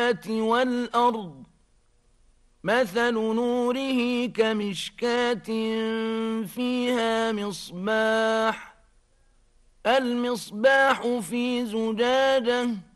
السماوات والأرض مثل نوره كمشكاة فيها مصباح المصباح في زجاجة